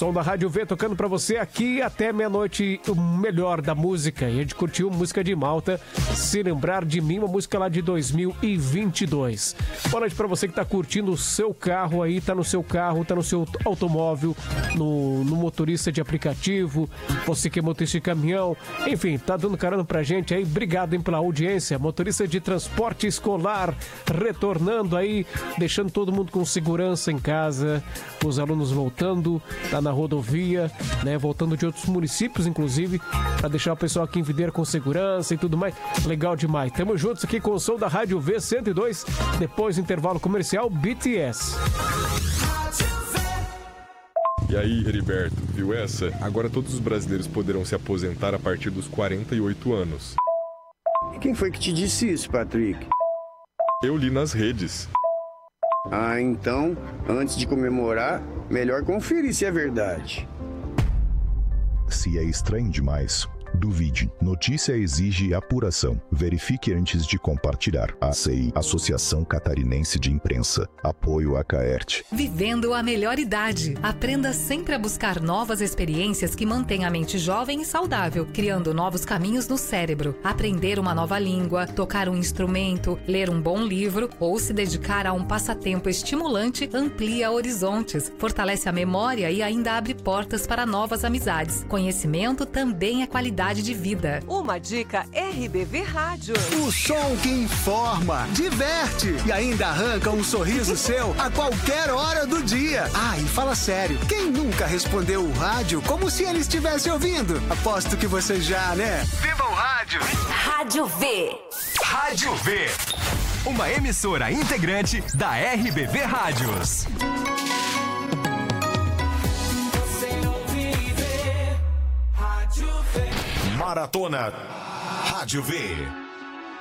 Som da Rádio V tocando pra você aqui até meia-noite, o melhor da música. E a gente curtiu música de Malta, Se Lembrar de Mim, uma música lá de 2022. Boa noite pra você que tá curtindo o seu carro aí, tá no seu carro, tá no seu automóvel, no motorista de aplicativo, você que é motorista de caminhão, enfim, tá dando carona pra gente aí. Obrigado, hein, pela audiência. Motorista de transporte escolar, retornando aí, deixando todo mundo com segurança em casa, os alunos voltando, tá na rodovia, né, voltando de outros municípios, inclusive, para deixar o pessoal aqui em Videira com segurança e tudo mais. Legal demais. Tamo juntos aqui com o som da Rádio V102, depois do intervalo comercial, BTS. E aí, Heriberto, viu essa? Agora todos os brasileiros poderão se aposentar a partir dos 48 anos. E quem foi que te disse isso, Patrick? Eu li nas redes. Ah, então, antes de comemorar, melhor conferir se é verdade. Se é estranho demais, duvide. Notícia exige apuração. Verifique antes de compartilhar. ACI, Associação Catarinense de Imprensa. Apoio a Caerte. Vivendo a melhor idade. Aprenda sempre a buscar novas experiências que mantêm a mente jovem e saudável, criando novos caminhos no cérebro. Aprender uma nova língua, tocar um instrumento, ler um bom livro ou se dedicar a um passatempo estimulante amplia horizontes, fortalece a memória e ainda abre portas para novas amizades. Conhecimento também é qualidade de vida. Uma dica RBV Rádio. O som que informa, diverte e ainda arranca um sorriso seu a qualquer hora do dia. Ah, e fala sério, quem nunca respondeu o rádio como se ele estivesse ouvindo? Aposto que você já, né? Viva o rádio! Rádio V. Rádio V. Uma emissora integrante da RBV Rádios. Maratona Rádio V.